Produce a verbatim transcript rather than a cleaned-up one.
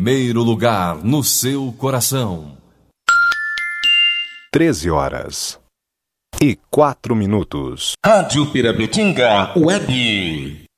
primeiro lugar no seu coração. treze horas e quatro minutos. Rádio Pirabetinga Web.